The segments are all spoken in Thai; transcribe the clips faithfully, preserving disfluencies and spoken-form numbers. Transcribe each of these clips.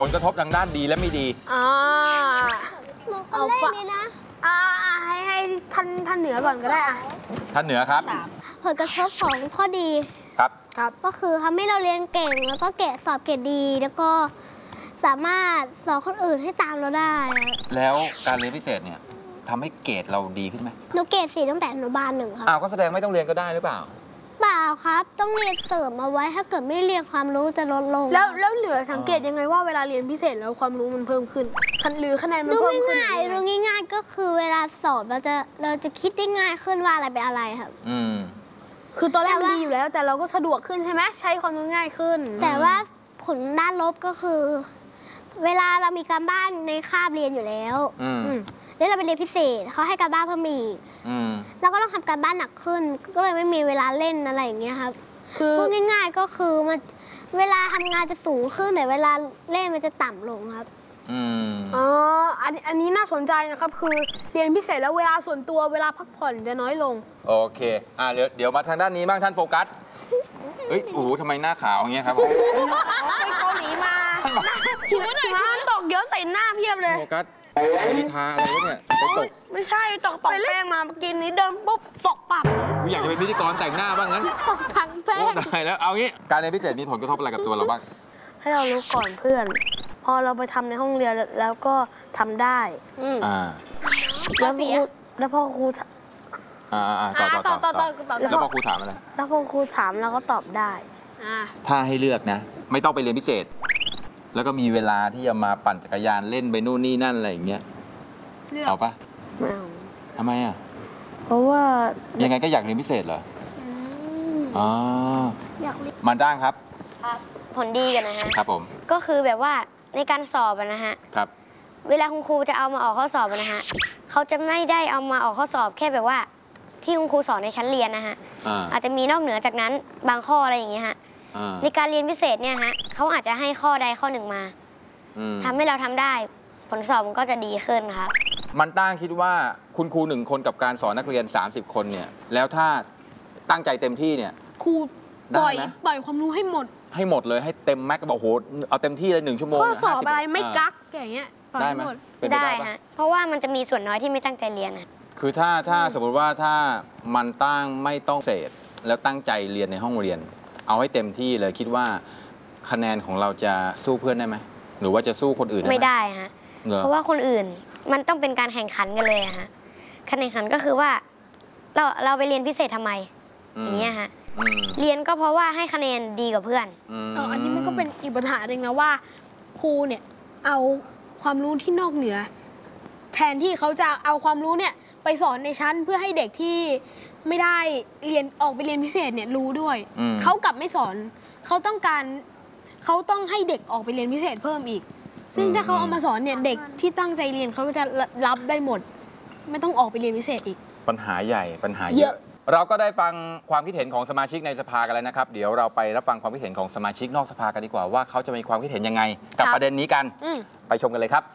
ผลกระทบทางด้านดีและไม่ดีอ่าเอาฝากนี้นะอ่าให้ให้ท่านท่านเหนือก่อนก็ได้อ่ะท่านเหนือครับผลกระทบของข้อดีครับครับก็คือทำให้เราเรียนเก่งแล้วก็เกรดสอบเกรดดีแล้วก็สามารถสอนคนอื่นให้ตามเราได้แล้วการเรียนพิเศษเนี่ยทำให้เกรดเราดีขึ้นไหมหนูเกรดสี่ตั้งแต่อนุบาลหนึ่งครับอ้าวก็แสดงไม่ต้องเรียนก็ได้หรือเปล่าเปล่าครับต้องเรียนเสริมเอาไว้ถ้าเกิดไม่เรียนความรู้จะลดลงแล้วแล้วเหลือสังเกตยังไงว่าเวลาเรียนพิเศษแล้วความรู้มันเพิ่มขึ้นหรือคะแนนมันเพิ่มขึ้นดูง่ายๆดูง่ายๆก็คือเวลาสอบเราจะเราจะคิดได้ง่ายขึ้นว่าอะไรเป็นอะไรครับอืมคือตอนแรกมันดีอยู่แล้วแต่เราก็สะดวกขึ้นใช่ไหมใช้ความรู้ง่ายขึ้นแต่ว่าผลด้านลบก็คือเวลาเรามีการบ้านในคาบเรียนอยู่แล้วแล้วเราไปเรียนพิเศษเขาให้การบ้านเพิ่มอีกเราก็ต้องทำการบ้านหนักขึ้นก็เลยไม่มีเวลาเล่นอะไรอย่างเงี้ยครับพูดง่ายๆก็คือมันเวลาทำงานจะสูงขึ้นแต่เวลาเล่นมันจะต่ำลงครับอ๋ออันอันนี้น่าสนใจนะครับคือเรียนพิเศษแล้วเวลาส่วนตัวเวลาพักผ่อนจะน้อยลงโอเคอ่าเดี๋ยวเดี๋ยวมาทางด้านนี้บ้างท่านโฟกัสเฮ้ยโอ้โหทำไมหน้าขาวอย่างเงี้ยครับผมไปเกาหลีมาหิวหน่อยหิวตกเยอะใส่หน้าเพียบเลยโฟกัสไปนิทาอะไรวะเนี่ยไปตกไม่ใช่ตกตกแป้งมาเมื่อกี้นี้เดินปุ๊บตกปับกูอยากจะเป็นพิธีกรแต่งหน้าบ้างงั้นตกทั้งแป้งโอ้ได้แล้วเอางี้การเรียนพิเศษมีผลกระทบอะไรกับตัวเราบ้างให้เรารู้ก่อนเพื่อนพอเราไปทำในห้องเรียนแล้วก็ทำได้อ่าแล้วครูแล้วพอครูอ่าอ่าต่อต่อต่อต่อแล้วพอครูถามอะไรแล้วพอครูถามเราก็ตอบได้ถ้าให้เลือกนะไม่ต้องไปเรียนพิเศษแล้วก็มีเวลาที่จะมาปั่นจักรยานเล่นไปนู่นนี่นั่นอะไรอย่างเงี้ยเอาปะไม่เอาทำไมอ่ะเพราะว่ายังไงก็อยากเรียนพิเศษเหรออ๋ออยากเรียนมันด้างครับผลดีกันนะฮะครับผมก็คือแบบว่าในการสอบนะฮะครับเวลาคุณครูจะเอามาออกข้อสอบนะฮะเขาจะไม่ได้เอามาออกข้อสอบแค่แบบว่าที่คุณครูสอนในชั้นเรียนนะฮะอาจจะมีนอกเหนือจากนั้นบางข้ออะไรอย่างเงี้ยฮะในการเรียนพิเศษเนี่ยฮะเขาอาจจะให้ข้อใดข้อหนึ่งมาทำให้เราทำได้ผลสอบมันก็จะดีขึ้นครับมันตั้งคิดว่าคุณครูหนึ่งคนกับการสอนนักเรียนสามสิบคนเนี่ยแล้วถ้าตั้งใจเต็มที่เนี่ยครูปล่อยปล่อยความรู้ให้หมดให้หมดเลยให้เต็มแม็กซ์บอกโหเอาเต็มที่เลยหนึ่งชั่วโมงข้อสอบอะไรไม่กักอย่างเงี้ยได้ไหมได้ฮะเพราะว่ามันจะมีส่วนน้อยที่ไม่ตั้งใจเรียนคือถ้าถ้าสมมติว่าถ้ามันตั้งไม่ต้องเศษแล้วตั้งใจเรียนในห้องเรียนเอาให้เต็มที่เลยคิดว่าคะแนนของเราจะสู้เพื่อนได้ไหมหรือว่าจะสู้คนอื่นไม่ได้ฮะเพราะว่าคนอื่นมันต้องเป็นการแข่งขันกันเลยฮะการแข่งขันก็คือว่าเราเราไปเรียนพิเศษทำไมอย่างเงี้ยฮะเรียนก็เพราะว่าให้คะแนนดีกว่าเพื่อนอ๋ออันนี้มันก็เป็นอีกปัญหาหนึ่งนะว่าครูเนี่ยเอาความรู้ที่นอกเหนือแทนที่เขาจะเอาความรู้เนี่ยไปสอนในชั้นเพื่อให้เด็กที่ไม่ได้เรียนออกไปเรียนพิเศษเนี่ยรู้ด้วยเขากลับไม่สอนเขาต้องการเขาต้องให้เด็กออกไปเรียนพิเศษเพิ่มอีกซึ่งถ้าเขาเอามาสอนเนี่ยเด็กที่ตั้งใจเรียนเขาก็จะรับได้หมดไม่ต้องออกไปเรียนพิเศษอีกปัญหาใหญ่ปัญหาเยอะเราก็ได้ฟังความคิดเห็นของสมาชิกในสภากันแล้วนะครับเดี๋ยวเราไปรับฟังความคิดเห็นของสมาชิกนอกสภากันดีกว่าว่าเขาจะมีความคิดเห็นยังไงกับประเด็นนี้กันไปชมกันเลยครับ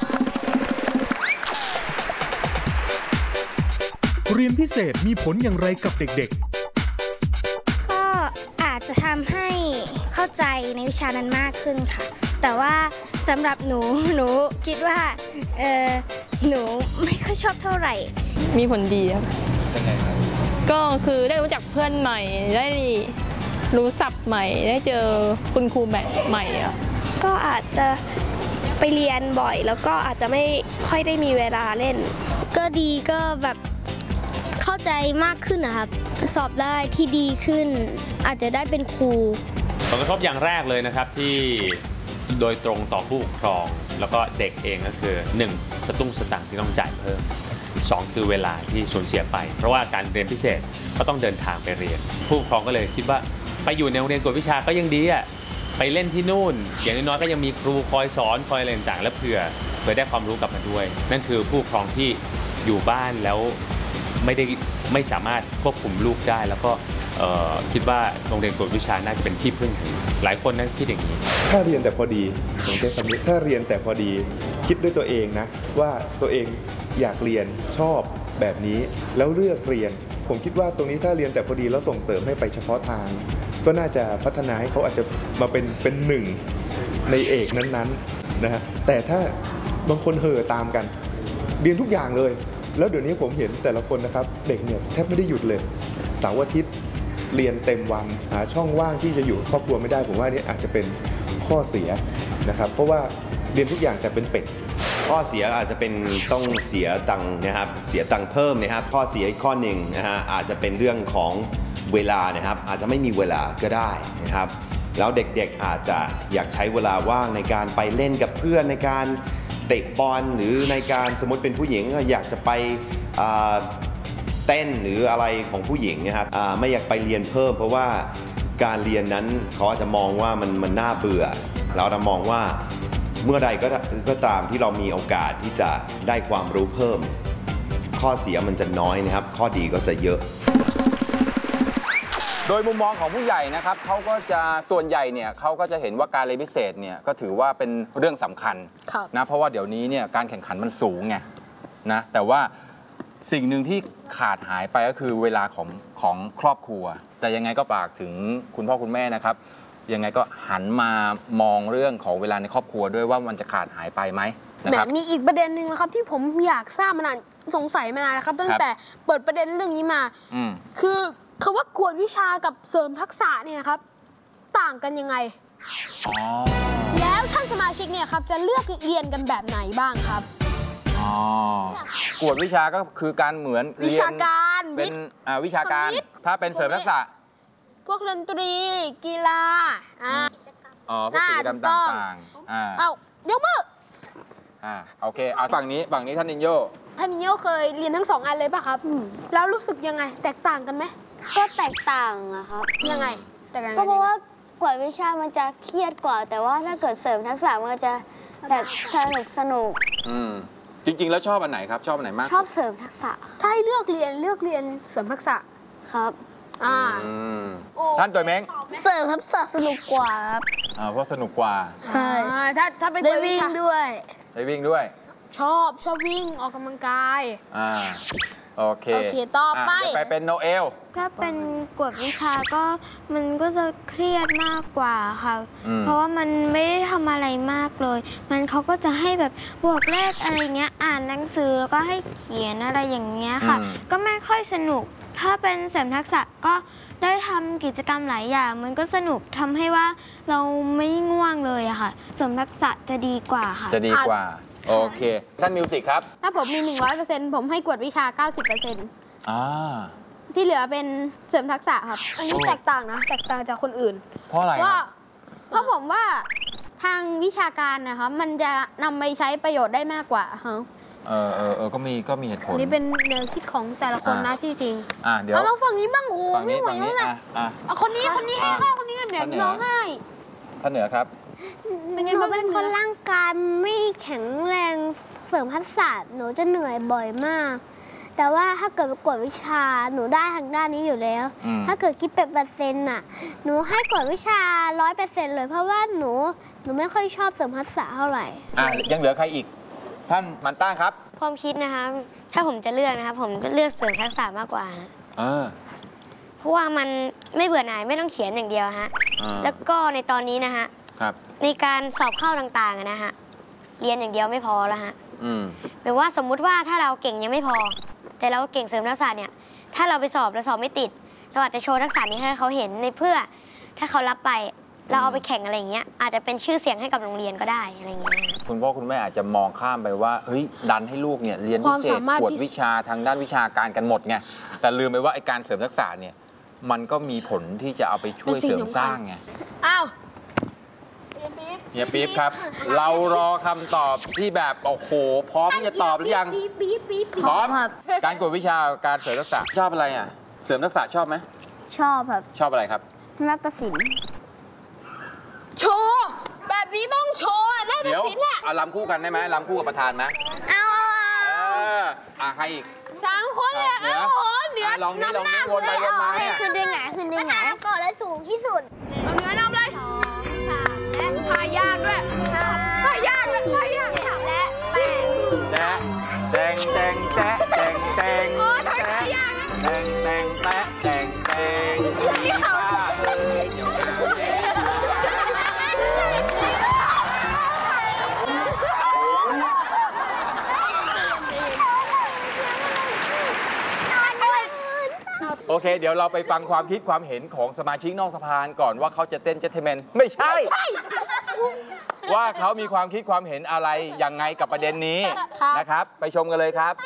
เรียนพิเศษมีผลอย่างไรกับเด็กๆก็อาจจะทำให้เข้าใจในวิชานั้นมากขึ้นค่ะแต่ว่าสำหรับหนูหนูคิดว่าเออหนูไม่ค่อยชอบเท่าไหร่มีผลดีครับเป็นไงครับก็คือได้รู้จักเพื่อนใหม่ได้รู้ศัพท์ใหม่ได้เจอคุณครูแบบใหม่อ่ะก็อาจจะไปเรียนบ่อยแล้วก็อาจจะไม่ค่อยได้มีเวลาเล่นก็ดีก็แบบเข้าใจมากขึ้นนะครับสอบได้ที่ดีขึ้นอาจจะได้เป็นครูผลกระทบอย่างแรกเลยนะครับที่โดยตรงต่อผู้ปกครองแล้วก็เด็กเองก็คือหนึ่งสตุ้งสตางค์ที่ต้องจ่ายเพิ่มสองคือเวลาที่สูญเสียไปเพราะว่าการเรียนพิเศษก็ต้องเดินทางไปเรียนผู้ปกครองก็เลยคิดว่าไปอยู่ในโรงเรียนกวดวิชาก็ยังดีอ่ะไปเล่นที่นู่นอย่างน้อยๆก็ยังมีครูคอยสอนคอยอะไรต่างๆและเผื่อเพื่อได้ความรู้กลับมาด้วยนั่นคือผู้ปกครองที่อยู่บ้านแล้วไม่ได้ไม่สามารถควบคุมลูกได้แล้วก็คิดว่าโรงเรียนกวดวิชาน่าจะเป็นที่พึ่งของหลายคนนะคิดอย่างนี้ถ้าเรียนแต่พอดีผมจะสมมติถ้าเรียนแต่พอดีคิดด้วยตัวเองนะว่าตัวเองอยากเรียนชอบแบบนี้แล้วเลือกเรียนผมคิดว่าตรงนี้ถ้าเรียนแต่พอดีแล้วส่งเสริมให้ไปเฉพาะทางก็น่าจะพัฒนาให้เขาอาจจะมาเป็นเป็นหนึ่งในเอกนั้นๆนะฮะแต่ถ้าบางคนเห่อตามกันเรียนทุกอย่างเลยแล้วเดี๋ยวนี้ผมเห็นแต่ละคนนะครับเด็กเนี่ยแทบไม่ได้หยุดเลยเสาร์อาทิตย์เรียนเต็มวันหาช่องว่างที่จะอยู่ครอบครัวไม่ได้ผมว่านี่อาจจะเป็นข้อเสียนะครับเพราะว่าเรียนทุกอย่างแต่เป็นเป็ดข้อเสียอาจจะเป็นต้องเสียตังค์นะครับเสียตังค์เพิ่มนะครับข้อเสียอีกข้อหนึ่งนะฮะอาจจะเป็นเรื่องของเวลานะครับอาจจะไม่มีเวลาก็ได้นะครับแล้วเด็กๆอาจจะอยากใช้เวลาว่างในการไปเล่นกับเพื่อนในการเตะบอลหรือในการสมมติเป็นผู้หญิงก็อยากจะไปเต้นหรืออะไรของผู้หญิงนะครับไม่อยากไปเรียนเพิ่มเพราะว่าการเรียนนั้นเขาอาจจะมองว่ามันมันน่าเบื่อเราจะมองว่าเมื่อใดก็ก็ตามที่เรามีโอกาสที่จะได้ความรู้เพิ่มข้อเสียมันจะน้อยนะครับข้อดีก็จะเยอะโดยมุมมองของผู้ใหญ่นะครับเขาก็จะส่วนใหญ่เนี่ยเขาก็จะเห็นว่าการเรียนพิเศษเนี่ยก็ถือว่าเป็นเรื่องสำคัญนะเพราะว่าเดี๋ยวนี้เนี่ยการแข่งขันมันสูงไงนะแต่ว่าสิ่งหนึ่งที่ขาดหายไปก็คือเวลาของของครอบครัวแต่ยังไงก็ฝากถึงคุณพ่อคุณแม่นะครับยังไงก็หันมามองเรื่องของเวลาในครอบครัวด้วยว่ามันจะขาดหายไปไหมนะครับมีอีกประเด็นหนึ่งนะครับที่ผมอยากทราบมานานสงสัยมานานนะครับตั้งแต่เปิดประเด็นเรื่องนี้มาคือคำว่ากวดวิชากับเสริมทักษะเนี่ยครับต่างกันยังไงแล้วท่านสมาชิกเนี่ยครับจะเลือกเรียนกันแบบไหนบ้างครับอ๋อกวดวิชาก็คือการเหมือนวิชาการเป็นวิชาการถ้าเป็นเสริมทักษะพวกดนตรีกีฬาอ๋อพวกกิจกรรมต่างๆอ่าเอายกมืออ่าโอเคเอาฝั่งนี้ฝั่งนี้ท่านนิโยท่านนิโยเคยเรียนทั้งสองอันเลยป่ะครับแล้วรู้สึกยังไงแตกต่างกันไหมก็แตกต่างอะครับยังไงก็เพราะว่ากวดวิชามันจะเครียดกว่าแต่ว่าถ้าเกิดเสริมทักษะมันจะแบบสนุกสนุกอืมจริงๆแล้วชอบอันไหนครับชอบอันไหนมากชอบเสริมทักษะถ้าให้เลือกเรียนเลือกเรียนเสริมทักษะครับอ่าท่านตัวเม้งเสริมทักษะสนุกกว่าครับอ่าเพราะสนุกกว่าใช่ถ้าถ้าเป็นได้วิ่งด้วยได้วิ่งด้วยชอบชอบวิ่งออกกำลังกายอ่าโอเคโอเคต่อไปไปเป็นโนเอลถ้าเป็นกวดวิชาก็มันก็จะเครียดมากกว่าค่ะเพราะว่ามันไม่ได้ทำอะไรมากเลยมันเขาก็จะให้แบบบวกเลขอะไรเงี้ยอ่านหนังสือแล้วก็ให้เขียนอะไรอย่างเงี้ยค่ะก็ไม่ค่อยสนุกถ้าเป็นเสริมทักษะก็ได้ทำกิจกรรมหลายอย่างมันก็สนุกทำให้ว่าเราไม่ง่วงเลยอะค่ะเสริมทักษะจะดีกว่าค่ะจะดีกว่าโอเคท่านมิวสิกครับถ้าผมมี หนึ่งร้อยเปอร์เซ็นต์ ผมให้กวดวิชา เก้าสิบเปอร์เซ็นต์อ่าที่เหลือเป็นเสริมทักษะครับอันนี้แตกต่างนะแตกต่างจากคนอื่นเพราะอะไรครับเพราะผมว่าทางวิชาการนะครับมันจะนำไปใช้ประโยชน์ได้มากกว่าครับเออเออเออก็มีก็มีเหตุผลนี่เป็นแนวคิดของแต่ละคนนะที่จริงอ่าเดี๋ยวเราฝั่งนี้บ้างโอ้ไม่ไหวแล้วนะอ่ะคนนี้คนนี้ให้ข้าวคนนี้กันเดี๋ยวร้องไห้ท่านเหนือครับหนูเป็นคนร่างกายไม่แข็งแรงเสริมทักษะหนูจะเหนื่อยบ่อยมากแต่ว่าถ้าเกิดประกวดวิชาหนูได้ทางด้านนี้อยู่แล้วถ้าเกิดคิดเป็นเปอร์เซ็นต์น่ะหนูให้กวดวิชาร้อยเปอร์เซ็นต์เลยเพราะว่าหนูหนูไม่ค่อยชอบเสริมทักษะเท่าไหร่อ่ะยังเหลือใครอีกท่านมันต้าครับความคิดนะคะถ้าผมจะเลือกนะครับผมจะเลือกเสริมทักษะมากกว่าเออเพราะว่ามันไม่เบื่อหน่ายไม่ต้องเขียนอย่างเดียวฮะแล้วก็ในตอนนี้นะฮะในการสอบเข้าต่างๆนะฮะเรียนอย่างเดียวไม่พอแล้วฮะแปลว่าสมมุติว่าถ้าเราเก่งยังไม่พอแต่เราเก่งเสริมทักษะเนี่ยถ้าเราไปสอบเราสอบไม่ติดเราอาจจะโชว์ทักษะนี้ให้เขาเห็นในเพื่อถ้าเขารับไปเราเอาไปแข่งอะไรอย่างเงี้ยอาจจะเป็นชื่อเสียงให้กับโรงเรียนก็ได้อะไรเงี้ยคุณพ่อคุณแม่อาจจะมองข้ามไปว่าเฮ้ยดันให้ลูกเนี่ยเรียนพิเศษกวดวิชาทางด้านวิชาการกันหมดไงแต่ลืมไปว่าไอ้การเสริมทักษะเนี่ยมันก็มีผลที่จะเอาไปช่วยเสริมสร้างไงอ้าวเฮียปี๊บครับเรารอคำตอบที่แบบโอ้โหพร้อมที่จะตอบหรือยังพร้อมการกวดวิชาการเสริมทักษะชอบอะไรอ่ะเสริมทักษะชอบไหมชอบครับชอบอะไรครับนาฏศิลป์โชว์แบบนี้ต้องโชว์นาฏศิลป์เนี่ยเอาลำคู่กันได้ไหมลำคู่กับประธานนะเอาอ่ะใครอีกสามคนเลยเหนือเหนือลองนี่ลองนี่วนไปวนมาเนี่ยขึ้นได้ไงขึ้นได้ไงก่อนเลยสูงที่สุดเหนือนำเลยสามและพายากด้วยพายากด้วยพายากและแปดแดงแดงแดงแดงโอ้ทำไมพายากแดงแดงแดงแดงแดงนี่เขาอเค เดี๋ยวเราไปฟังความคิดความเห็นของสมาชิกนอกสภาก่อนว่าเขาจะเต้นเจทเมนไม่ใช่ ว่าเขามีความคิดความเห็นอะไรยังไงกับประเด็นนี้นะครับ ไปชมกันเลยครับ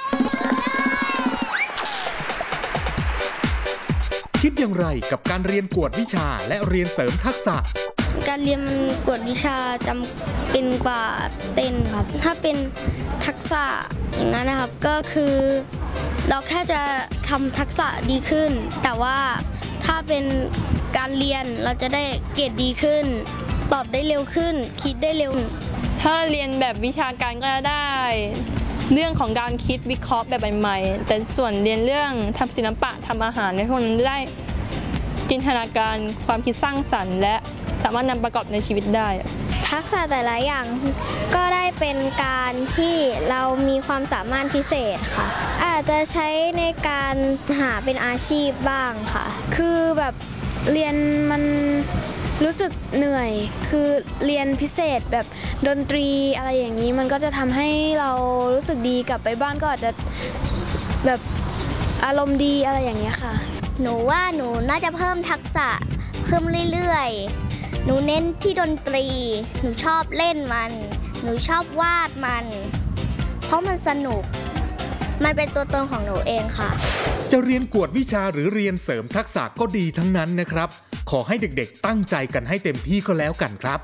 คิดอย่างไรกับการเรียนกวดวิชาและเรียนเสริมทักษะการเรียนกวดวิชาจำเป็นกว่าเต้นครับ ถ้าเป็นทักษะอย่างนั้นนะครับก็คือเราแค่จะทำทักษะดีขึ้น แต่ว่าถ้าเป็นการเรียนเราจะได้เกรดดีขึ้นตอบได้เร็วขึ้นคิดได้เร็วถ้าเรียนแบบวิชาการก็ได้ เรื่องของการคิดวิเคราะห์แบบใหม่ๆแต่ส่วนเรียนเรื่องทำศิลปะทำอาหารในพวกนั้นได้จินตนาการความคิดสร้างสรรค์และสามารถนำประกอบในชีวิตได้ทักษะแต่ละอย่างก็ได้เป็นการที่เรามีความสามารถพิเศษค่ะอาจจะใช้ในการหาเป็นอาชีพบ้างค่ะคือแบบเรียนมันรู้สึกเหนื่อยคือเรียนพิเศษแบบดนตรีอะไรอย่างนี้มันก็จะทำให้เรารู้สึกดีกลับไปบ้านก็อาจจะแบบอารมณ์ดีอะไรอย่างเงี้ยค่ะหนูว่าหนูน่าจะเพิ่มทักษะเพิ่มเรื่อยๆหนูเน้นที่ดนตรีหนูชอบเล่นมันหนูชอบวาดมันเพราะมันสนุกมันเป็นตัวตนของหนูเองค่ะจะเรียนกวดวิชาหรือเรียนเสริมทักษะก็ดีทั้งนั้นนะครับขอให้เด็กๆตั้งใจกันให้เต็มที่ก็แล้วกันครับ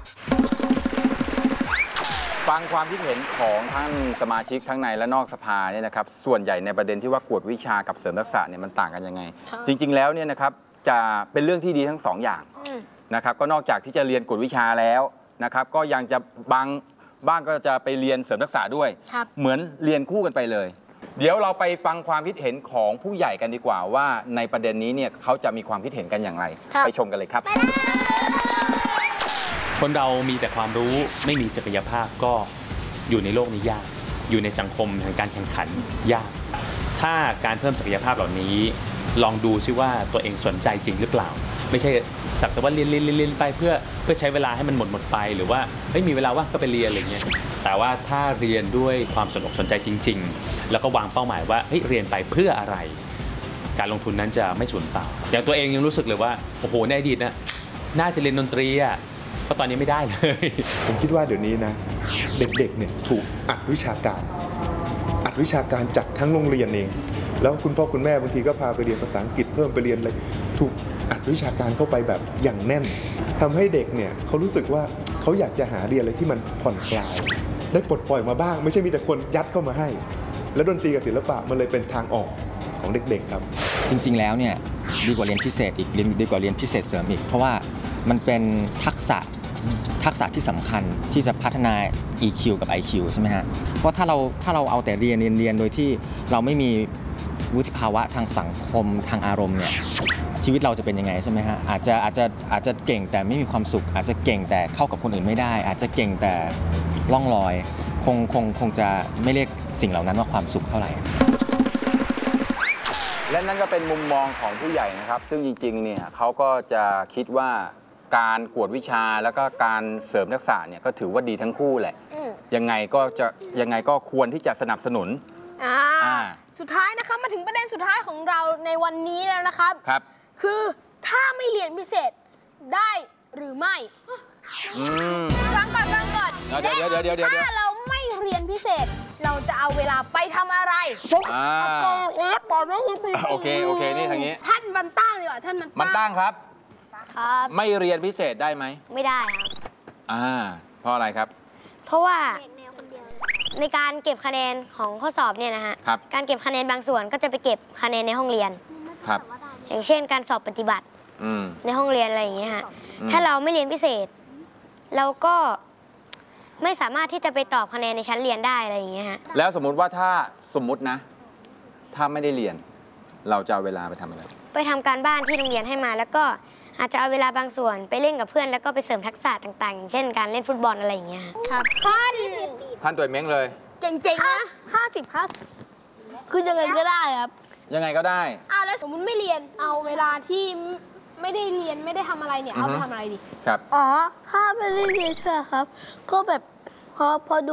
ฟังความคิดเห็นของท่านสมาชิกทั้งในและนอกสภาเนี่ยนะครับส่วนใหญ่ในประเด็นที่ว่ากวดวิชากับเสริมทักษะเนี่ยมันต่างกันยังไงจริงๆแล้วเนี่ยนะครับจะเป็นเรื่องที่ดีทั้งสองอย่างนะครับก็นอกจากที่จะเรียนกวดวิชาแล้วนะครับก็ยังจะบางบ้างก็จะไปเรียนเสริมทักษะด้วยเหมือนเรียนคู่กันไปเลยเดี๋ยวเราไปฟังความคิดเห็นของผู้ใหญ่กันดีกว่าว่าในประเด็นนี้เนี่ยเขาจะมีความคิดเห็นกันอย่างไรไปชมกันเลยครับคนเรามีแต่ความรู้ไม่มีศักยภาพก็อยู่ในโลกนี้ยากอยู่ในสังคมแห่งการแข่งขันยากถ้าการเพิ่มศักยภาพเหล่านี้ลองดูซิว่าตัวเองสนใจจริงหรือเปล่าไม่ใช่สักแต่ว่าเรียนเรียนเรียนไปเพื่อเพื่อใช้เวลาให้มันหมดหมดไปหรือว่าไม่มีเวลาว่างก็ไปเรียนอะไรเงี้ยแต่ว่าถ้าเรียนด้วยความสนอกสนใจจริงๆแล้วก็วางเป้าหมายว่าเฮ้ยเรียนไปเพื่ออะไรการลงทุนนั้นจะไม่สูญเปล่าอย่างตัวเองยังรู้สึกเลยว่าโอ้โหในอดีตนะน่าจะเรียนดนตรีอ่ะเพราะตอนนี้ไม่ได้เลยผมคิดว่าเดี๋ยวนี้นะเด็กๆเนี่ยถูกอัดวิชาการอัดวิชาการจากทั้งโรงเรียนเองแล้วคุณพ่อคุณแม่บางทีก็พาไปเรียนภาษาอังกฤษเพิ่มไปเรียนอะไรถูกอัดวิชาการเข้าไปแบบอย่างแน่นทำให้เด็กเนี่ยเขารู้สึกว่าเขาอยากจะหาเรียนอะไรที่มันผ่อนคลายได้ปลดปล่อยมาบ้างไม่ใช่มีแต่คนยัดเข้ามาให้แล้วดนตรีกับศิลปะมันเลยเป็นทางออกของเด็กๆครับจริงๆแล้วเนี่ยดีกว่าเรียนพิเศษอีกดีกว่าเรียนพิเศษเสริมอีกเพราะว่ามันเป็นทักษะทักษะที่สำคัญที่จะพัฒนา อี คิว กับ ไอ คิว ใช่ไหมฮะเพราะถ้าเราถ้าเราเอาแต่เรียนเรียนเรียนโดยที่เราไม่มีวุฒิภาวะทางสังคมทางอารมณ์เนี่ยชีวิตเราจะเป็นยังไงใช่ไหมฮะอาจจะอาจจะอาจจะเก่งแต่ไม่มีความสุขอาจจะเก่งแต่เข้ากับคนอื่นไม่ได้อาจจะเก่งแต่ล่องลอยคงคงคงจะไม่เรียกสิ่งเหล่านั้นว่าความสุขเท่าไหร่และนั่นก็เป็นมุมมองของผู้ใหญ่นะครับซึ่งจริงๆเนี่ยเขาก็จะคิดว่าการกวดวิชาแล้วก็การเสริมทักษะเนี่ยก็ถือว่าดีทั้งคู่แหละยังไงก็จะยังไงก็ควรที่จะสนับสนุนอ่าสุดท้ายนะครับมาถึงประเด็นสุดท้ายของเราในวันนี้แล้วนะครับครับคือถ้าไม่เรียนพิเศษได้หรือไม่ฟังก่อนฟังก่อนเดี๋ยวเดี๋ยวเดี๋ยวเดี๋ยวถ้าเราไม่เรียนพิเศษเราจะเอาเวลาไปทำอะไรอ่าโอเคโอเคนี่ทางนี้ท่านบรรตั้งดีกว่าท่านบรรตั้งครับครับไม่เรียนพิเศษได้ไหมไม่ได้ครับอ่าเพราะอะไรครับเพราะว่าในการเก็บคะแนนของข้อสอบเนี่ยนะฮะการเก็บคะแนนบางส่วนก็จะไปเก็บคะแนนในห้องเรียนครับอย่างเช่นการสอบปฏิบัติในห้องเรียนอะไรอย่างเงี้ยฮะถ้าเราไม่เรียนพิเศษเราก็ไม่สามารถที่จะไปตอบคะแนนในชั้นเรียนได้อะไรอย่างเงี้ยฮะแล้วสมมุติว่าถ้าสมมุตินะถ้าไม่ได้เรียนเราจะเอาเวลาไปทำอะไรไปทำการบ้านที่โรงเรียนให้มาแล้วก็อาจจะเอาเวลาบางส่วนไปเล่นกับเพื่อนแล้วก็ไปเสริมทักษะต่างๆอย่างเช่นการเล่นฟุตบอลอะไรอย่างเงี้ยครับท่านท่านตัวเม้งเลยเจ๋งๆนะห้าสิบห้าสิบคือยังไงก็ได้ครับยังไงก็ได้อ้าวแล้วสมมุติไม่เรียนเอาเวลาที่ไม่ได้เรียนไม่ได้ทำอะไรเนี่ยเอาไปทำอะไรดีครับอ๋อถ้าไม่ได้เรียนใช่ครับก็แบบพอพอดู